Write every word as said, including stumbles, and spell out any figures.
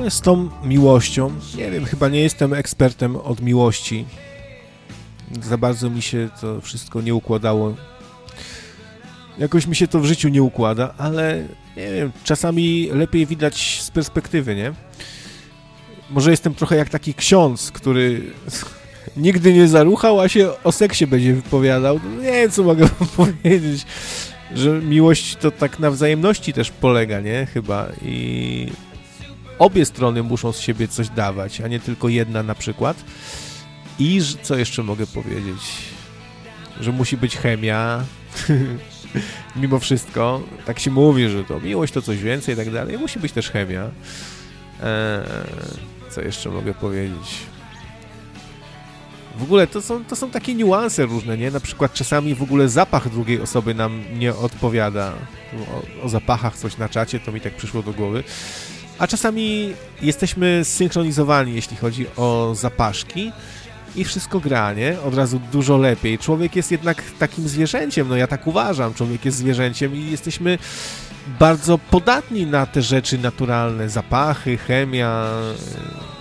jest z tą miłością? Nie wiem, chyba nie jestem ekspertem od miłości. Za bardzo mi się to wszystko nie układało. Jakoś mi się to w życiu nie układa, ale nie wiem, czasami lepiej widać z perspektywy, nie? Może jestem trochę jak taki ksiądz, który nigdy nie zaruchał, a się o seksie będzie wypowiadał. Nie wiem, co mogę powiedzieć, że miłość to tak na wzajemności też polega, nie? Chyba. I obie strony muszą z siebie coś dawać, a nie tylko jedna na przykład. I co jeszcze mogę powiedzieć? Że musi być chemia. Mimo wszystko, tak się mówi, że to miłość to coś więcej i tak dalej. Musi być też chemia. Eee, co jeszcze mogę powiedzieć? W ogóle to są, to są takie niuanse różne, nie? Na przykład czasami w ogóle zapach drugiej osoby nam nie odpowiada. O, o zapachach coś na czacie, to mi tak przyszło do głowy. A czasami jesteśmy zsynchronizowani, jeśli chodzi o zapaszki. I wszystko gra, nie? Od razu dużo lepiej. Człowiek jest jednak takim zwierzęciem, no ja tak uważam, człowiek jest zwierzęciem i jesteśmy bardzo podatni na te rzeczy naturalne, zapachy, chemia,